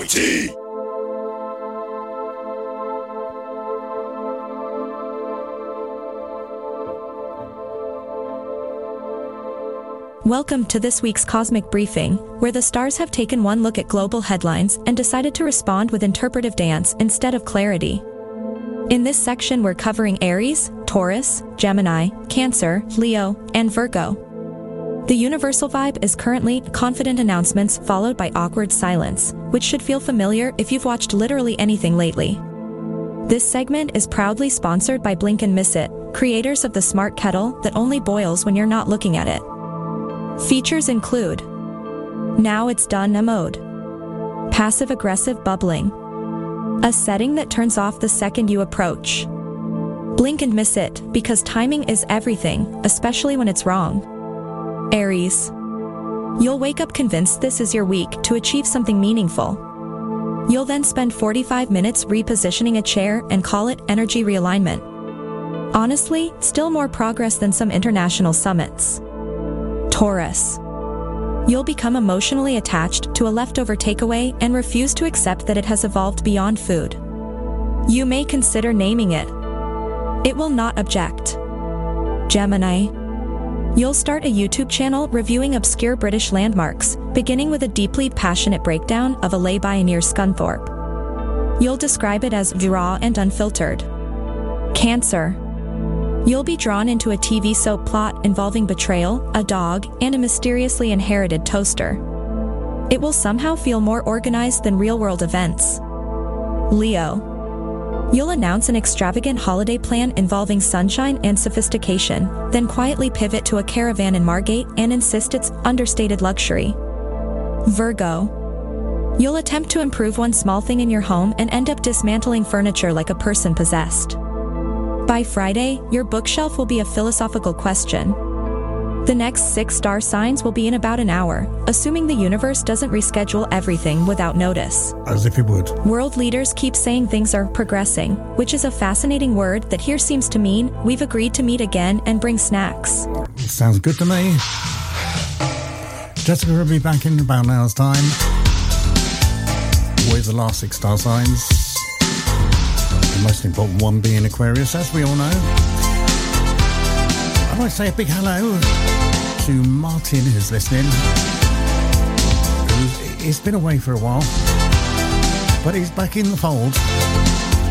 OT! Welcome to this week's Cosmic Briefing, where the stars have taken one look at global headlines and decided to respond with interpretive dance instead of clarity. In this section, we're covering Aries, Taurus, Gemini, Cancer, Leo, and Virgo. The universal vibe is currently confident announcements followed by awkward silence, which should feel familiar if you've watched literally anything lately. This segment is proudly sponsored by Blink and Miss It, creators of the smart kettle that only boils when you're not looking at it. Features include Now It's Done mode, passive-aggressive bubbling, a setting that turns off the second you approach. Blink and miss it, because timing is everything, especially when it's wrong. Aries. You'll wake up convinced this is your week to achieve something meaningful. You'll then spend 45 minutes repositioning a chair and call it energy realignment. Honestly, still more progress than some international summits. Taurus. You'll become emotionally attached to a leftover takeaway and refuse to accept that it has evolved beyond food. You may consider naming it. It will not object. Gemini. You'll start a YouTube channel reviewing obscure British landmarks, beginning with a deeply passionate breakdown of a lay-by near Scunthorpe. You'll describe it as raw and unfiltered. Cancer. You'll be drawn into a TV soap plot involving betrayal, a dog, and a mysteriously inherited toaster. It will somehow feel more organized than real-world events. Leo. You'll announce an extravagant holiday plan involving sunshine and sophistication, then quietly pivot to a caravan in Margate and insist it's understated luxury. Virgo. You'll attempt to improve one small thing in your home and end up dismantling furniture like a person possessed. By Friday, your bookshelf will be a philosophical question. The next 6 star signs will be in about an hour, assuming the universe doesn't reschedule everything without notice. As if it would. World leaders keep saying things are progressing, which is a fascinating word that here seems to mean we've agreed to meet again and bring snacks. Sounds good to me. Jessica will be back in about an hour's time. Always the last 6 star signs. The most important one being Aquarius, as we all know. I'd like to say a big hello to Martin, who's listening. He's been away for a while, but he's back in the fold.